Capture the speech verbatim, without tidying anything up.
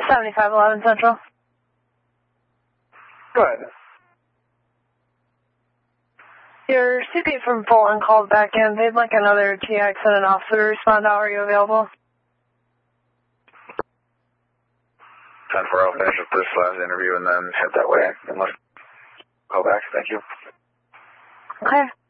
seventy-five eleven Central. Go ahead. Your C P from Fulton called back in. They'd like another T X and an officer to respond out. Are you available? ten four, I'll finish up this last interview and then head that way. Unless call back. Thank you. Okay.